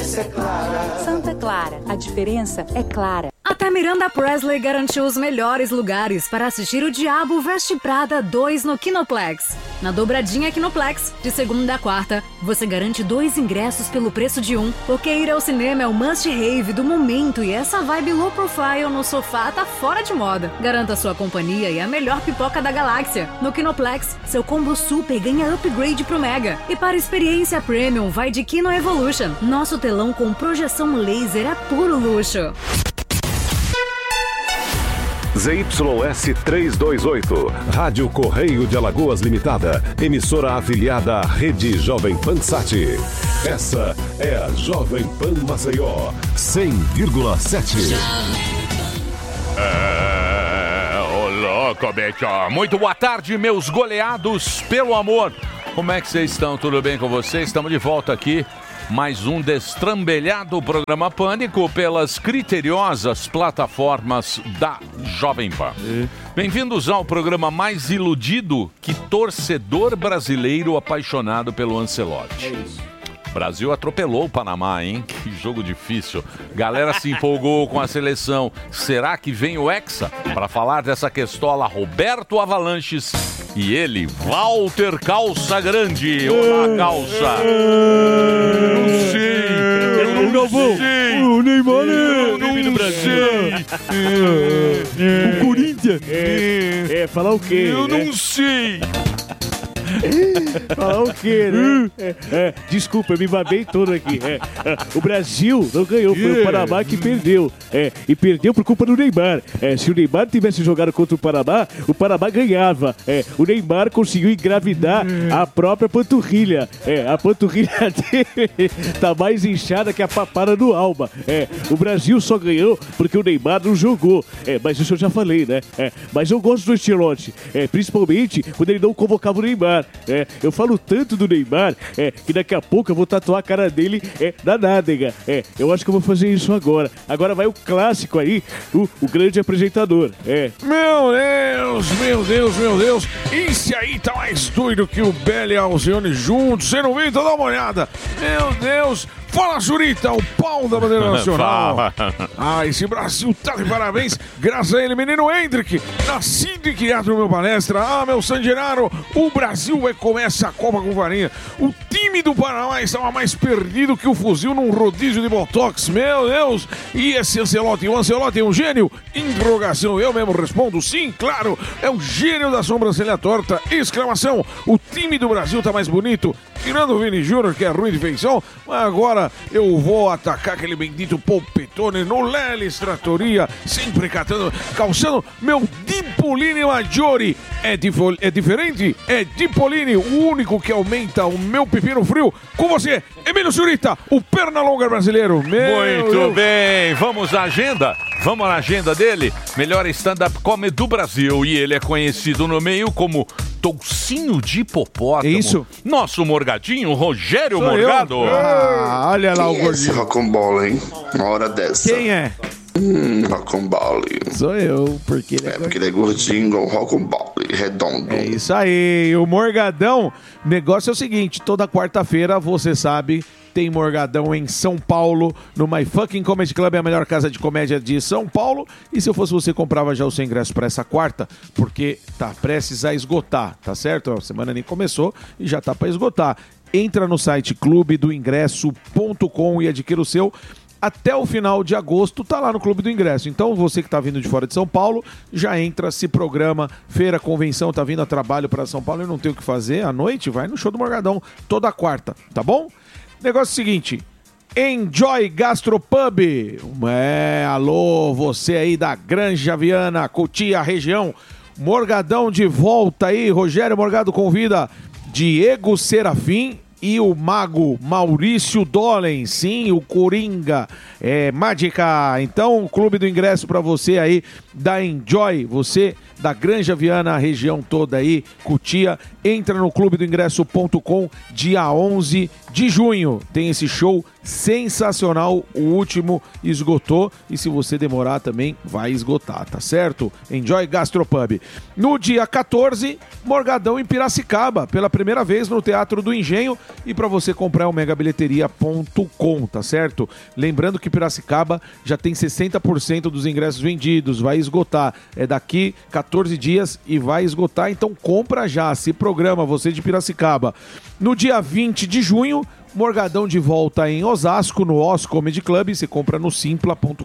diferença é clara. Santa Clara, a diferença é clara. Até Miranda Presley garantiu os melhores lugares para assistir O Diabo Veste Prada 2 no Kinoplex. Na dobradinha Kinoplex, de segunda a quarta, você garante 2 ingressos pelo preço de 1, porque ir ao cinema é o must-have do momento e essa vibe low profile no sofá tá fora de moda. Garanta sua companhia e a melhor pipoca da galáxia. No Kinoplex, seu combo super ganha upgrade pro Mega. E para experiência premium, vai de Kino Evolution. Nosso telão com projeção laser é puro luxo. ZYS 328, Rádio Correio de Alagoas Limitada, emissora afiliada à Rede Jovem Pan Sat. Essa é a Jovem Pan Maceió, 100,7. Louco, bicho. Muito boa tarde, meus goleados pelo amor. Como é que vocês estão? Tudo bem com vocês? Estamos de volta aqui. Mais um destrambelhado programa Pânico pelas criteriosas plataformas da Jovem Pan. Bem-vindos ao programa mais iludido que torcedor brasileiro apaixonado pelo Ancelotti. É isso. Brasil atropelou o Panamá, hein? Que jogo difícil. Galera se empolgou com a seleção. Será que vem o Hexa? Para falar dessa questola, Roberto Avalanches e ele, Walter Calça Grande. Olá, Calça. Não sei. Eu não sei. O Neymar eu não sei. O Corinthians. Falar o quê? Eu não sei. Falar o quê, né? Desculpa, eu me babei todo aqui. O Brasil não ganhou, foi o Panamá que perdeu. E perdeu por culpa do Neymar. Se o Neymar tivesse jogado contra o Panamá ganhava. O Neymar conseguiu engravidar a própria panturrilha. A panturrilha dele tá mais inchada que a papada do Alba. O Brasil só ganhou porque o Neymar não jogou. Mas isso eu já falei, né? Mas eu gosto do Ancelotti, principalmente quando ele não convocava o Neymar. Eu falo tanto do Neymar que daqui a pouco eu vou tatuar a cara dele na nádega. Eu acho que eu vou fazer isso agora. Agora vai o clássico aí, o grande apresentador. Meu Deus. Esse aí tá mais doido que o Belo e a Alcione juntos. Você não viu? Então dá uma olhada. Meu Deus. Fala, Zurita, o pau da bandeira nacional. Esse Brasil tá de parabéns. Graças a ele, menino Hendrick, nascido e criado no meu palestra. Meu San Genaro, o Brasil vai comer essa Copa com farinha. O time do Panamá estava mais perdido que o fuzil num rodízio de botox. Meu Deus. E esse Ancelotti? O Ancelotti é um gênio? Interrogação. Eu mesmo respondo sim, claro. É o gênio da sobrancelha torta. Exclamação. O time do Brasil tá mais bonito. Tirando o Vini Júnior, que é ruim de feição. Mas agora eu vou atacar aquele bendito Polpetone no Lelis Trattoria, sempre calçando meu Dipolini Maggiore. É diferente? É Dipolini, o único que aumenta o meu pepino frio. Com você, Emílio Zurita, o Pernalonga brasileiro. Muito bem, vamos à agenda? Vamos na agenda dele? Melhor stand-up comedy do Brasil. E ele é conhecido no meio como Toucinho de Hipopótamo. É isso? Nosso Morgadinho, Rogério Morgado. Olha lá o gordinho. Esse rocambole, hein? Uma hora dessa. Quem é? Rocambole. Sou eu, porque ele porque ele é gordinho igual rocambole, redondo. É isso aí, o Morgadão. O negócio é o seguinte, toda quarta-feira, você sabe, tem Morgadão em São Paulo, no My Fucking Comedy Club, a melhor casa de comédia de São Paulo. E se eu fosse você, comprava já o seu ingresso para essa quarta, porque tá prestes a esgotar, tá certo? A semana nem começou e já tá para esgotar. Entra no site clubedoingresso.com e adquira o seu. Até o final de agosto tá lá no Clube do Ingresso. Então você que tá vindo de fora de São Paulo, já entra, se programa, feira, convenção, tá vindo a trabalho para São Paulo e não tem o que fazer, à noite vai no show do Morgadão toda quarta, tá bom? Negócio seguinte, Enjoy Gastropub. Alô, você aí da Granja Viana, Cotia, região. Morgadão de volta aí, Rogério Morgado convida Diego Serafim e o mago Maurício Dolen, sim, o Coringa, mágica. Então, o Clube do Ingresso para você aí da Enjoy, você da Granja Viana, a região toda aí, Cotia, entra no clubedoingresso.com dia 11 de junho tem esse show sensacional, o último esgotou e se você demorar também vai esgotar, tá certo? Enjoy Gastropub. No dia 14, Morgadão em Piracicaba, pela primeira vez no Teatro do Engenho e para você comprar é o megabilheteria.com, tá certo? Lembrando que Piracicaba já tem 60% dos ingressos vendidos, vai esgotar, é daqui 14 dias e vai esgotar, então compra já, se programa você de Piracicaba. No dia 20 de junho, Morgadão de volta em Osasco, no Os Comedy Club, você compra no simpla.com.br.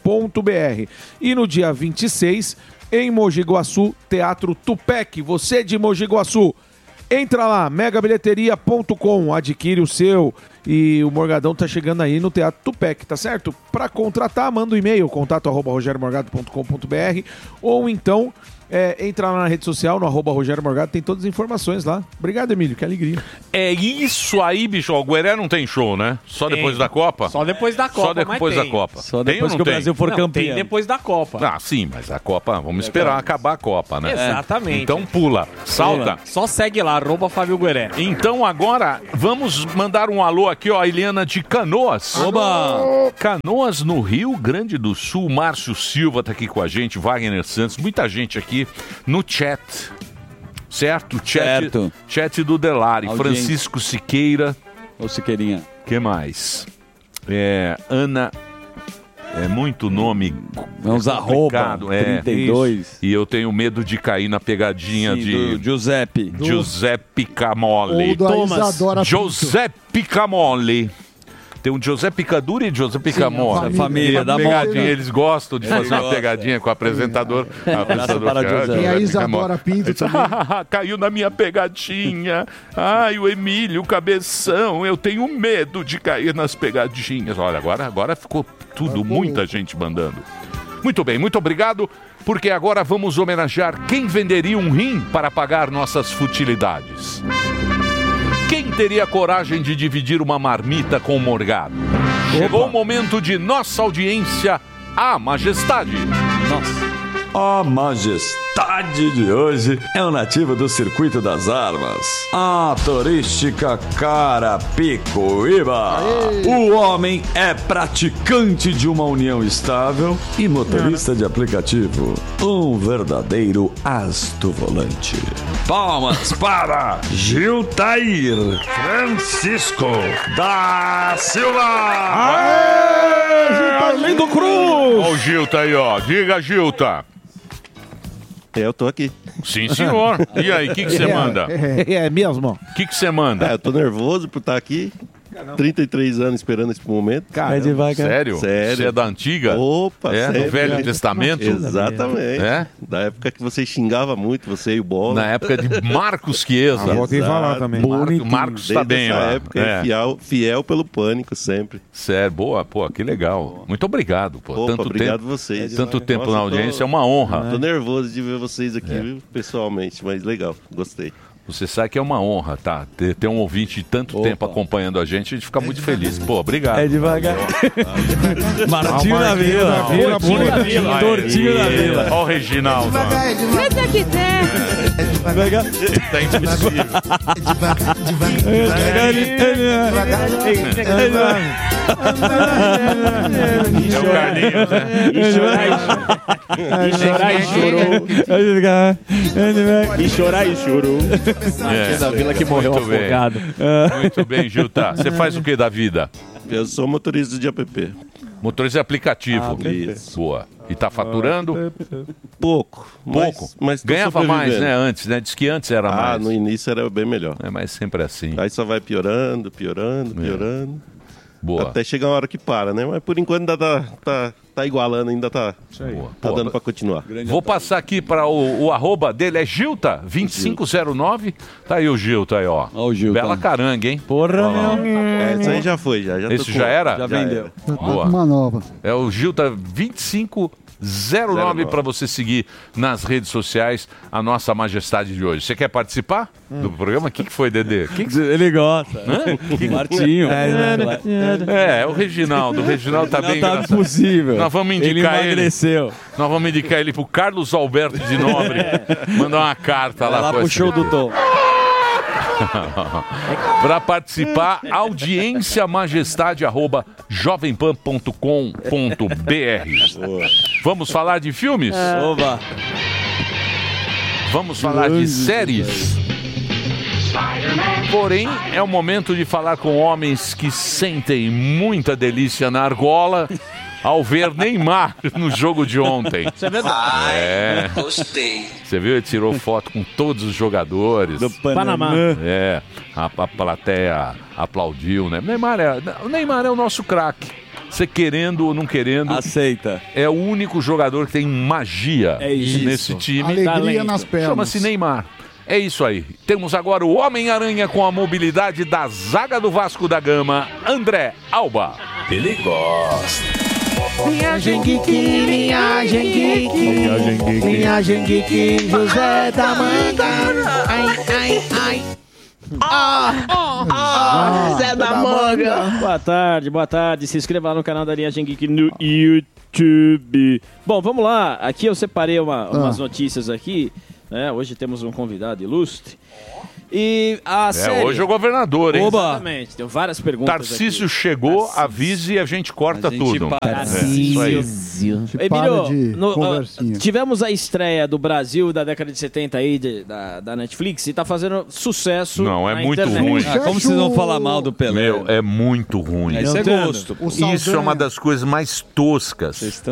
E no dia 26, em Mogi Guaçu, Teatro Tupec, você de Mogi Guaçu, entra lá, megabilheteria.com, adquire o seu. E o Morgadão tá chegando aí no Teatro Tupec, tá certo? Para contratar, manda um e-mail, contato@rogeriomorgado.com.br ou então entra lá na rede social, no @RogérioMorgado, tem todas as informações lá. Obrigado, Emílio, que alegria. É isso aí, bicho. O Gueré não tem show, né? Só depois da Copa? Só depois da Copa, Só depois da Copa. Só depois que o Brasil for campeão. Tem depois da Copa. Ah, sim, mas a Copa, vamos esperar acabar a Copa, né? Exatamente. Então pula, salta. Só segue lá, @Fábio Gueré. Então agora vamos mandar um alô aqui, ó, a Eliana de Canoas. Oba! Canoas, no Rio Grande do Sul. Márcio Silva tá aqui com a gente, Wagner Santos, muita gente aqui no chat. Certo? Chat do Delari, Audiência. Francisco Siqueira. Ô, Siqueirinha. Que mais? Ana. É muito nome. Vamos complicado, 32. E eu tenho medo de cair na pegadinha de do Giuseppe. Giuseppe Camolli. Ou da Isadora Giuseppe Camolli. Tem um Giuseppe Caduri e Giuseppe Camolli. a família da pegadinha, moda. eles gostam de fazer uma gosta. pegadinha com o apresentador. para Giuseppe. E a Isadora Pinto também. Caiu na minha pegadinha. Ai, o Emílio, o Cabeção, eu tenho medo de cair nas pegadinhas. Olha, agora ficou tudo, muita gente mandando. Muito bem, muito obrigado, porque agora vamos homenagear quem venderia um rim para pagar nossas futilidades. Quem teria coragem de dividir uma marmita com o Morgado? Chegou o momento de nossa audiência, a Majestade. A Majestade de hoje é um nativo do Circuito das Armas, a turística Carapicuíba. O homem é praticante de uma união estável e motorista de aplicativo. Um verdadeiro asto volante. Palmas para Giltair Francisco da Silva. Arlindo Cruz! Ó o Gilta aí, ó. Diga, Gilta. Eu tô aqui. Sim, senhor. E aí, o que você manda? É mesmo? O que você manda? Eu tô nervoso por estar aqui. 33 anos esperando esse momento. Cara, Sério? Sério. Você é da antiga? Opa, É, sério. do Velho Testamento? Exatamente. É? Da época que você xingava muito, você e o Bola. Na época de Marcos Chiesa. Voltei a falar também. Marcos tá bem, essa ó. época, É. fiel pelo Pânico sempre. Sério, boa, pô, que legal. Muito obrigado, pô. Opa, Tanto obrigado tempo, vocês. tanto tempo Nossa, na audiência, é uma honra. Tô nervoso de ver vocês aqui, viu, pessoalmente, mas legal, gostei. Você sabe que é uma honra, tá? Ter um ouvinte de tanto tempo acompanhando a gente fica muito feliz. Pô, obrigado. É devagar. Martinho da Vila. Tortinho da Vila. Tortinho da Vila. Ó o Reginaldo. Quanto que tem? Devagar. Tá impossível. É o Carlinhos, né? E chorar e chorou. E chorar e chorou. É. Da Vila que morreu Muito bem. afogado. Muito bem, Gilta. Você faz o que da vida? Eu sou motorista de app. Motorista de aplicativo. Isso. Boa. E tá faturando? Pouco. Pouco. Mas tô Ganhava mais, sobrevivendo. né? Antes, né? Diz que antes era mais. No início era bem melhor. É, mas sempre assim. Aí só vai piorando, piorando. Boa. Até chegar uma hora que para, né? Mas por enquanto ainda tá igualando, ainda tá Boa. dando pra continuar. Vou passar aqui para o arroba dele, é Gilta2509. Tá aí o Gilta aí, ó. Ó o Gilta. Bela caranga, hein? Porra, meu. Esse aí já foi, já. Esse tô com- já era? Já vendeu. Boa. Uma nova. É o Gilta2509 para você seguir nas redes sociais a nossa majestade de hoje. Você quer participar do programa? O que foi, Dedê? Ele gosta. Martinho. É o Reginaldo. O Reginaldo tá bem Tá engraçado. possível. Nós vamos Ele indicar ele. emagreceu. Nós vamos indicar ele pro Carlos Alberto de Nobre. Mandar uma carta Vai lá lá pro pro show do SBT. Tom. Para participar, audienciamajestade@jovempan.com.br. Vamos falar de filmes? Oba. Vamos falar de séries? Porém, é o momento de falar com homens que sentem muita delícia na argola ao ver Neymar no jogo de ontem. Isso é verdade. É. Gostei. Você viu? Ele tirou foto com todos os jogadores. Do Panamá. É. A plateia aplaudiu, né? O Neymar é o nosso craque. Você querendo ou não querendo... Aceita. É o único jogador que tem magia nesse time. Alegria nas pernas. Chama-se Neymar. É isso aí. Temos agora o Homem-Aranha com a mobilidade da zaga do Vasco da Gama, André Alba. Ele gosta. Linhagem Geek, Linhagem Geek, Linhagem Geek, José da Manga. Ai, ai, ai. José da Manga. Boa tarde. Se inscreva no canal da Linhagem Geek no YouTube. Bom, vamos lá. Aqui eu separei umas notícias aqui. Hoje temos um convidado ilustre. E a série... Hoje é o governador, hein? Exatamente, tem várias perguntas. Tarcísio chegou, avise e a gente corta tudo. Tarcísio. Emílio, tivemos a estreia do Brasil da década de 70 aí, da Netflix, e tá fazendo sucesso. Não, é muito internet. ruim. Como vocês vão falar mal do Pelé? Meu, é muito ruim. Isso é gosto. Isso é uma das coisas mais toscas.